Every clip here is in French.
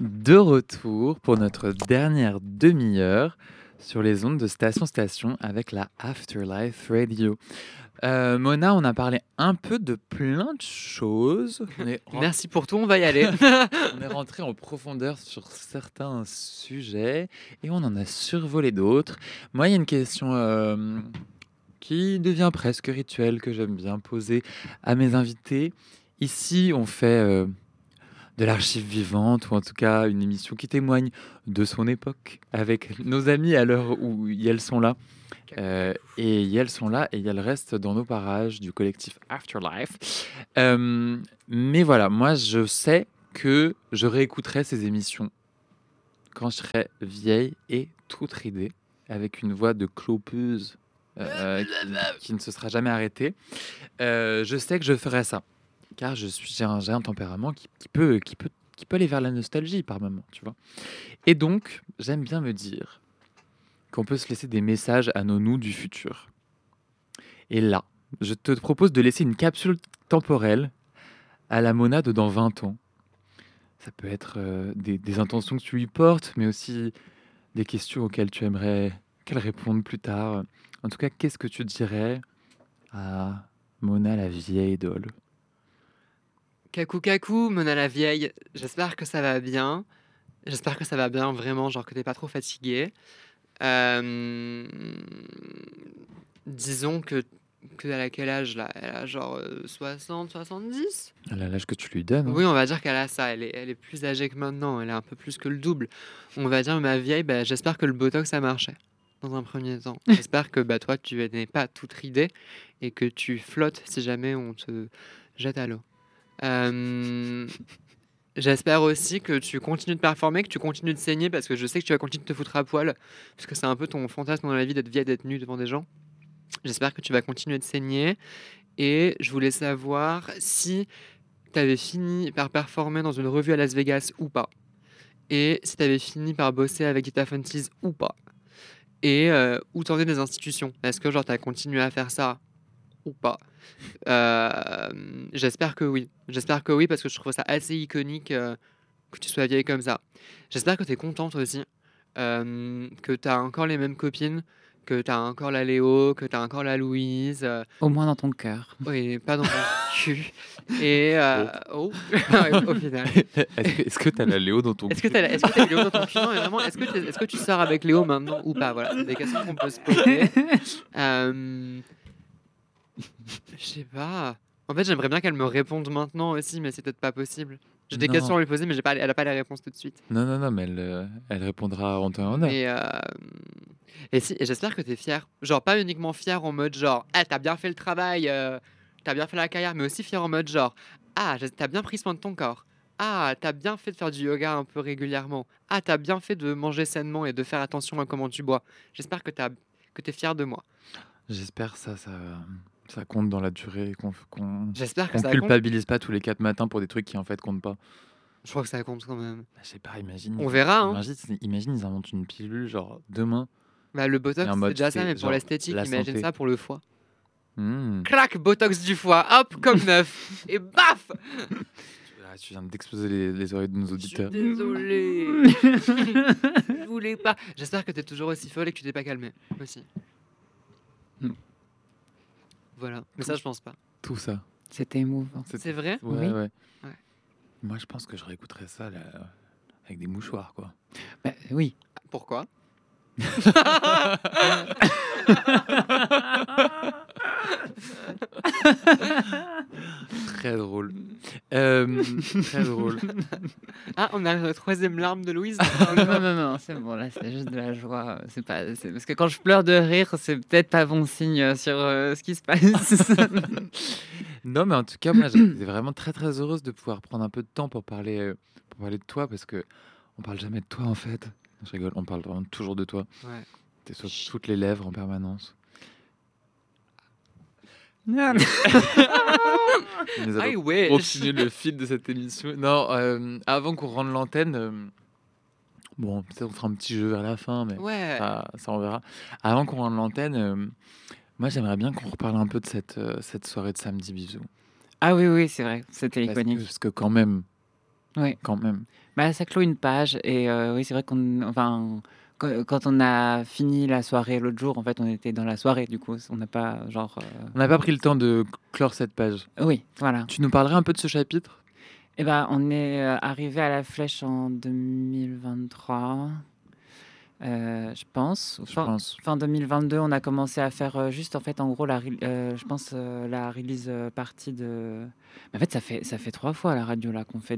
De retour pour notre dernière demi-heure sur les ondes de Station Station avec la Afterlife Radio. Mona, on a parlé un peu de plein de choses. Merci pour tout, on va y aller. On est rentré en profondeur sur certains sujets et on en a survolé d'autres. Moi, il y a une question qui devient presque rituelle que j'aime bien poser à mes invités. Ici, on fait de l'archive vivante, ou en tout cas une émission qui témoigne de son époque, avec nos amis à l'heure où elles sont là. Et elles sont là, et elles restent dans nos parages du collectif Afterlife. Mais voilà, moi je sais que je réécouterai ces émissions quand je serai vieille et toute ridée, avec une voix de clopeuse qui ne se sera jamais arrêtée. Je sais que je ferai ça. Car j'ai un tempérament qui peut aller vers la nostalgie par moments, tu vois. Et donc, j'aime bien me dire qu'on peut se laisser des messages à nos nous du futur. Et là, je te propose de laisser une capsule temporelle à la Mona de dans 20 ans. Ça peut être des intentions que tu lui portes, mais aussi des questions auxquelles tu aimerais qu'elle réponde plus tard. En tout cas, qu'est-ce que tu dirais à Mona, la vieille idole? Kakou, Mona la vieille, j'espère que ça va bien. J'espère que ça va bien vraiment, genre que t'es pas trop fatiguée. Disons que elle a quel âge là? Elle a genre 60, 70? Elle a l'âge que tu lui donnes. Oui, on va dire qu'elle a ça. Elle est plus âgée que maintenant. Elle a un peu plus que le double. On va dire, ma vieille, j'espère que le Botox, ça marchait dans un premier temps. J'espère que toi, tu n'es pas toute ridée et que tu flottes si jamais on te jette à l'eau. J'espère aussi que tu continues de performer, que tu continues de saigner, parce que je sais que tu vas continuer de te foutre à poil, parce que c'est un peu ton fantasme dans la vie d'être vieille, d'être nue devant des gens. J'espère que tu vas continuer de saigner. Et je voulais savoir si tu avais fini par performer dans une revue à Las Vegas ou pas. Et si tu avais fini par bosser avec Dita Fontees ou pas. Et où t'en es des institutions. Est-ce que genre tu as continué à faire ça ou pas? J'espère que oui. J'espère que oui, parce que je trouve ça assez iconique que tu sois vieille comme ça. J'espère que tu es contente aussi, que tu as encore les mêmes copines, que tu as encore la Léo, que tu as encore la Louise. Au moins dans ton cœur. Oui, pas dans ton cul. Et au final. Est-ce que tu as la Léo dans ton cul? Est-ce que tu as Léo dans ton cul? Non, mais vraiment, est-ce que tu sors avec Léo maintenant ou pas? Voilà, c'est des questions qu'on peut se poser. Je sais pas. En fait, j'aimerais bien qu'elle me réponde maintenant aussi, mais c'est peut-être pas possible. J'ai des questions à lui poser, mais elle a pas la réponse tout de suite. Non, mais elle répondra en temps et en heure. Et j'espère que t'es fière. Genre, pas uniquement fière en mode genre, ah, t'as bien fait le travail, t'as bien fait la carrière, mais aussi fière en mode genre, ah, t'as bien pris soin de ton corps. Ah, t'as bien fait de faire du yoga un peu régulièrement. Ah, t'as bien fait de manger sainement et de faire attention à comment tu bois. J'espère que t'es fière de moi. J'espère ça compte dans la durée, J'espère que qu'on ça culpabilise pas tous les 4 matins pour des trucs qui en fait comptent pas. Je crois que ça compte quand même. Je sais pas, imagine. On verra, hein. Imagine, ils inventent une pilule genre demain. Le Botox, c'est déjà ça, mais pour l'esthétique, imagine santé. ça pour le foie. Clac, Botox du foie, hop, comme neuf. Et baf. Tu viens d'exploser les oreilles de nos auditeurs. Je suis désolée. Je voulais pas. J'espère que t'es toujours aussi folle et que tu t'es pas calmée aussi. Voilà, mais ça je pense pas. Tout ça. C'était émouvant. C'est vrai? Ouais, Oui. ouais. Moi je pense que je réécouterais ça là, avec des mouchoirs quoi. Oui. Pourquoi? Très drôle. Très drôle. Ah, on a la troisième larme de Louise. Non, c'est bon, là, c'est juste de la joie. C'est parce que quand je pleure de rire, c'est peut-être pas bon signe sur ce qui se passe. Non, mais en tout cas, moi, j'étais vraiment très, très heureuse de pouvoir prendre un peu de temps pour parler de toi, parce que on parle jamais de toi, en fait. Je rigole, on parle vraiment toujours de toi. Ouais. T'es sur toutes les lèvres en permanence. Nous allons continuer le fil de cette émission. Non, avant qu'on rende l'antenne, bon, peut-être on fera un petit jeu vers la fin, mais Ouais. ça on verra. Avant qu'on rende l'antenne, moi j'aimerais bien qu'on reparle un peu de cette soirée de samedi bisous. Ah oui, c'est vrai, c'était iconique. Parce que quand même, Oui. quand même. Bah, ça clôt une page et oui, c'est vrai quand on a fini la soirée l'autre jour, en fait, on était dans la soirée, du coup, on n'a pas genre, On n'a pas pris le temps de clore cette page. oui, voilà. Tu nous parlerais un peu de ce chapitre? Et ben, on est, arrivé à la Flèche en 2023, je pense. Je pense. Fin 2022, on a commencé à faire, juste, en fait, en gros, je pense, la release, party de en fait, ça fait 3 fois à la radio, là, qu'on fait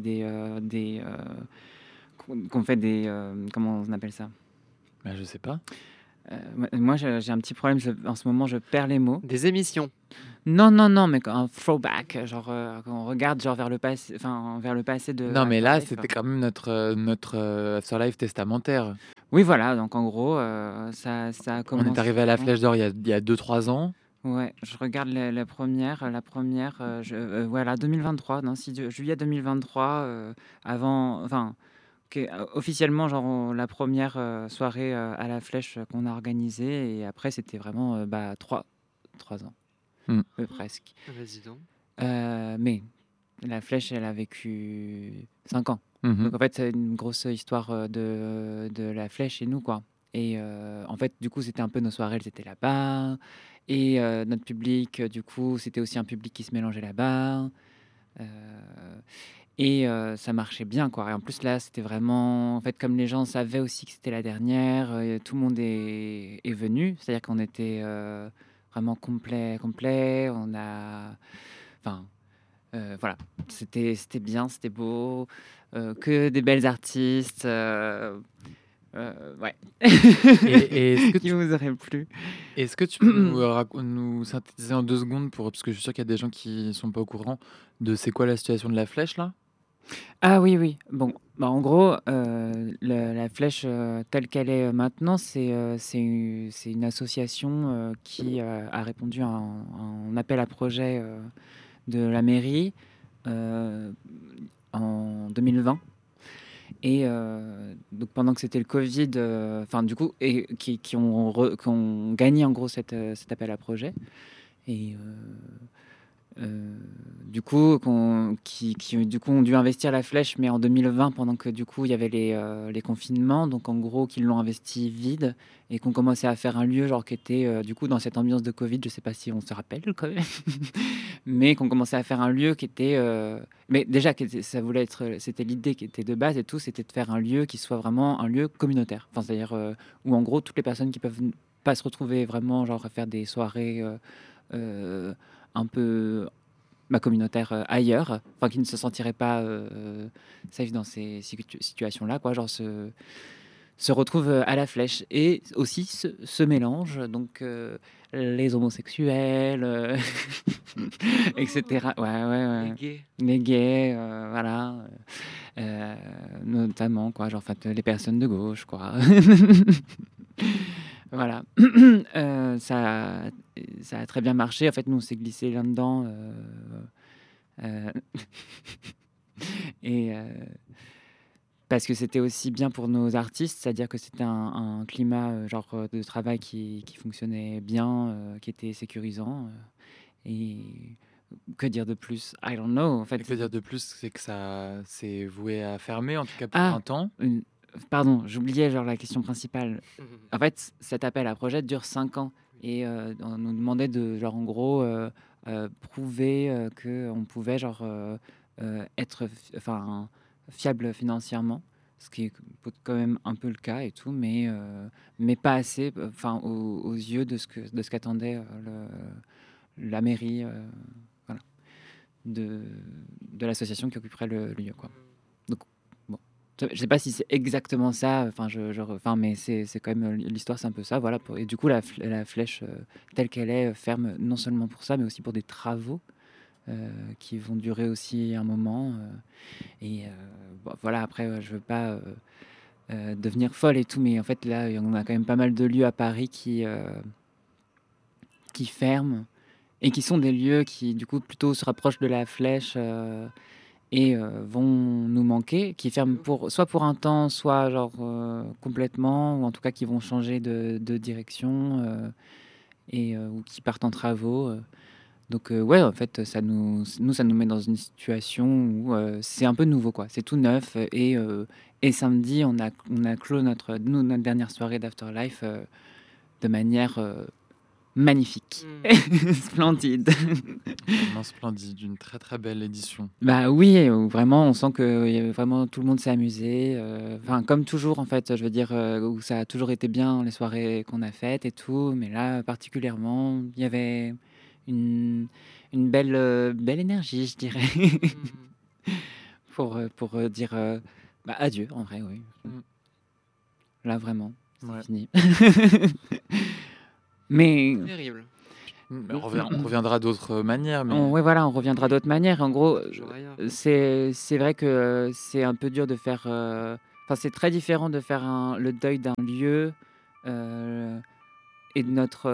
qu'on fait des, comment on appelle ça? Bah, je sais pas. Moi, j'ai un petit problème, en ce moment, je perds les mots. Des émissions. Non, non, non, mais un throwback, genre, quand on regarde genre vers le passé de Non, mais là, Afterlife. c'était quand même notre Afterlife testamentaire. Oui, voilà, donc en gros, ça a On est commencé. arrivé à la Flèche d'Or il y a 2-3 ans. Ouais, je regarde la première, voilà, 2023, non, juillet 2023, avant, enfin, officiellement, genre, la première soirée à la Flèche qu'on a organisée, et après, c'était vraiment 3 ans, Mm. presque. Vas-y donc. Mais la Flèche, elle a vécu 5 ans. Mhm. Donc en fait, c'est une grosse histoire de la Flèche chez nous, quoi. Et en fait, du coup, c'était un peu nos soirées, elles étaient là-bas. Et notre public, du coup, c'était aussi un public qui se mélangeait là-bas. Euh, et ça marchait bien, quoi. Et en plus, là, c'était vraiment... En fait, comme les gens savaient aussi que c'était la dernière, tout le monde est venu. C'est-à-dire qu'on était vraiment complet. On a... Enfin, voilà, c'était bien, c'était beau, que des belles artistes, ouais. Et est-ce que Qui tu, vous aurait plu? est-ce que tu peux nous synthétiser en 2 secondes parce que je suis sûr qu'il y a des gens qui sont pas au courant de c'est quoi la situation de la Flèche là? Ah oui, oui. Bon, bah, en gros, la Flèche, telle qu'elle est maintenant, c'est une association qui a répondu à un appel à projet de la mairie euh, en 2020. Et donc pendant que c'était le Covid, enfin du coup, et qui ont gagné en gros cet appel à projet. Et du coup, du coup ont dû investir la Flèche, mais en 2020, pendant que du coup il y avait les confinements, donc en gros qu'ils l'ont investi vide et qu'on commençait à faire un lieu genre qui était du coup dans cette ambiance de Covid, je sais pas si on se rappelle quand même, mais qu'on commençait à faire un lieu qui était, mais déjà ça voulait être, c'était l'idée qui était de base et tout, c'était de faire un lieu qui soit vraiment un lieu communautaire, enfin c'est-à-dire où en gros toutes les personnes qui peuvent pas se retrouver vraiment genre à faire des soirées euh, un peu communautaire ailleurs, enfin qui ne se sentiraient pas safe dans ces situations-là, quoi, genre se retrouvent à la Flèche et aussi se mélangent, donc les homosexuels, etc. Ouais, ouais, Les ouais. gays. Les gays, voilà, notamment, quoi, genre, en fait, les personnes de gauche, quoi. Voilà. Ça a très bien marché. En fait, nous, on s'est glissé là-dedans. Euh, et parce que c'était aussi bien pour nos artistes, c'est-à-dire que c'était un climat genre de travail qui fonctionnait bien, qui était sécurisant. Et que dire de plus? I don't know. En Et fait, que dire de plus, c'est que ça c'est voué à fermer, en tout cas pour ah, un temps. pardon, j'oubliais genre la question principale. En fait, cet appel à projet dure 5 ans et on nous demandait de, genre, en gros, prouver qu'on pouvait, genre, être fiable financièrement, ce qui est quand même un peu le cas et tout, mais pas assez, enfin, aux yeux de ce qu'attendait la mairie, voilà, de, de l'association qui occuperait le lieu, quoi. Donc, bon. Je sais pas si c'est exactement ça, enfin, mais c'est quand même l'histoire, c'est un peu ça, voilà. Et du coup, la Flèche telle qu'elle est ferme non seulement pour ça, mais aussi pour des travaux qui vont durer aussi un moment. Et bon, voilà, après, je veux pas devenir folle et tout, mais en fait, là, on a quand même pas mal de lieux à Paris qui ferment et qui sont des lieux qui, du coup, plutôt se rapprochent de la Flèche. Et vont nous manquer, qui ferment soit pour un temps, soit genre complètement, ou en tout cas qui vont changer de direction ou qui partent en travaux. Donc ouais, en fait, ça nous met dans une situation où c'est un peu nouveau, quoi. C'est tout neuf et samedi, on a clos notre dernière soirée d'Afterlife de manière magnifique, splendide. Vraiment splendide, une très très belle édition. Bah oui, où vraiment on sent que vraiment tout le monde s'est amusé. Enfin, comme toujours, en fait, je veux dire, où ça a toujours été bien les soirées qu'on a faites et tout, mais là, particulièrement, il y avait une, une belle énergie, je dirais, pour dire bah, adieu, en vrai, oui. Mm. Là, vraiment, c'est Ouais. fini. Mais Terrible. On reviendra d'autres manières, mais ouais, voilà, on reviendra d'autres manières. En gros, Toujours ailleurs. c'est vrai que c'est un peu dur de faire. Enfin, c'est très différent de faire le deuil d'un lieu et de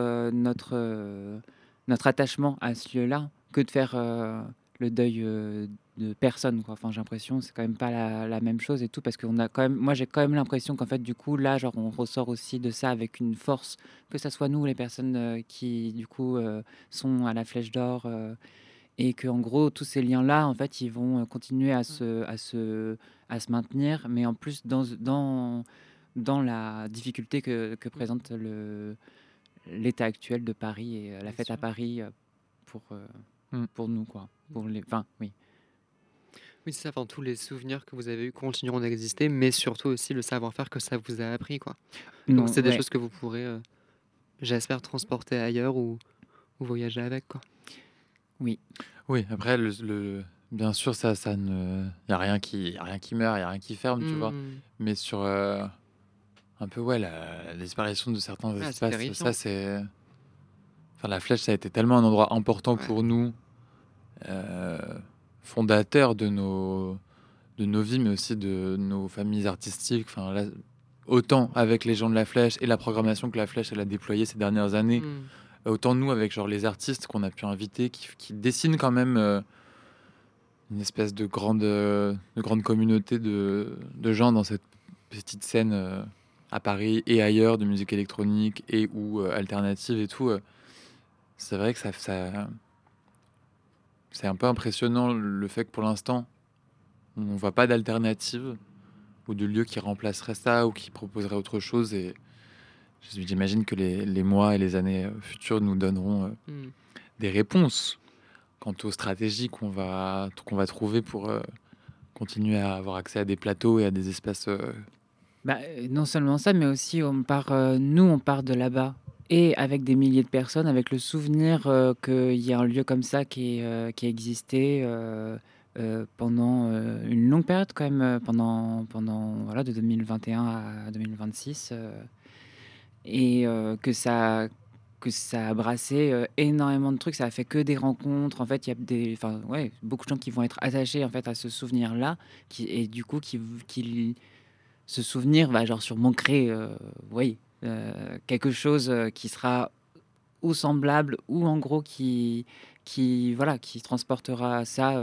notre attachement à ce lieu-là que de faire le deuil de personne, quoi. Enfin, j'ai l'impression que c'est quand même pas la même chose et tout parce qu'on a quand même. Moi, j'ai quand même l'impression qu'en fait, du coup, là, genre, on ressort aussi de ça avec une force, que ça soit nous, les personnes qui, du coup, sont à la Flèche d'Or. Et que en gros, tous ces liens-là, en fait, ils vont continuer à se maintenir, mais en plus dans la difficulté que présente l'état actuel de Paris et la Bien fête à sûr. Paris pour, pour nous, quoi. Enfin, oui. Oui, c'est ça. Enfin, tous les souvenirs que vous avez eus continueront d'exister, mais surtout aussi le savoir-faire que ça vous a appris, quoi. Donc, Non, c'est des ouais. choses que vous pourrez, j'espère, transporter ailleurs ou voyager avec, quoi. Oui. oui, après, bien sûr, ça ne. Il n'y a rien qui meurt, il n'y a rien qui ferme, tu vois. Mmh. Mais sur un peu, ouais, la disparition de certains Ah, c'est espaces, terrifiant. ça, c'est. Enfin, la Flèche, ça a été tellement un endroit important Ouais. pour nous, euh, fondateur de nos vies, mais aussi de nos familles artistiques. Enfin, là, autant avec les gens de la Flèche et la programmation que la Flèche elle a déployée ces dernières années, Mmh. autant nous avec genre les artistes qu'on a pu inviter, qui dessinent quand même une espèce de grande communauté de gens dans cette petite scène à Paris et ailleurs de musique électronique et ou alternative et tout. C'est vrai que c'est un peu impressionnant le fait que pour l'instant, on ne voit pas d'alternative ou de lieu qui remplacerait ça ou qui proposerait autre chose. Et j'imagine que les mois et les années futures nous donneront Mmh. des réponses quant aux stratégies qu'on va trouver pour continuer à avoir accès à des plateaux et à des espaces. Bah, non seulement ça, mais aussi nous, on part de là-bas. Et avec des milliers de personnes, avec le souvenir qu'il y a un lieu comme ça qui a existé pendant une longue période quand même, pendant voilà, de 2021 à 2026, et que ça a brassé énormément de trucs, ça a fait que des rencontres. En fait, il y a enfin, ouais, beaucoup de gens qui vont être attachés en fait à ce souvenir-là, et du coup ce souvenir va genre sûrement créer oui, quelque chose qui sera ou semblable ou en gros voilà, qui transportera ça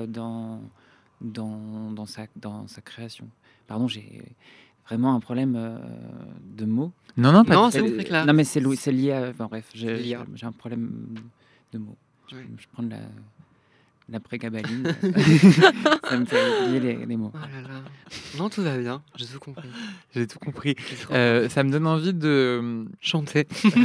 dans sa création. Pardon, j'ai vraiment un problème de mots. Non, non, pas Non, du c'est tout. bon, très clair. Non, mais c'est lié à. Enfin, bref, C'est lié. j'ai un problème de mots. Ouais. Je prends de la prégabaline. Ça me fait oublier les mots. Oh là là. Non, tout va bien. J'ai tout compris. J'ai tout compris. J'ai trop compris. Ça me donne envie de Chanter.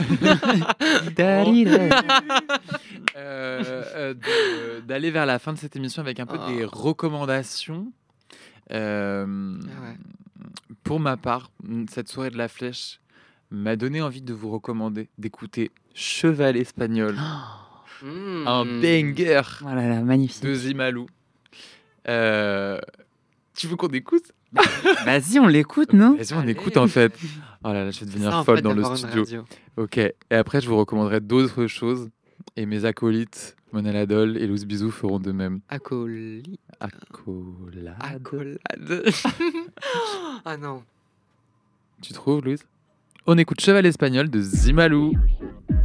d'aller vers la fin de cette émission avec un peu des recommandations. Ah ouais. Pour ma part, cette soirée de la Flèche m'a donné envie de vous recommander d'écouter Cheval Espagnol, un banger Oh là là, magnifique. de Zimalou. Tu veux qu'on écoute? Vas-y, on l'écoute, non? Vas-y, on Allez. écoute en fait. Oh là là, je vais devenir Ça, en folle fait, dans le d'avoir une studio. radio. Ok, et après je vous recommanderai d'autres choses. Et mes acolytes, Mona Ladol et Louz Bisou feront de même. Accolade. Accolade. Ah non. Tu trouves, Louise? On écoute Cheval Espagnol de Zimalou.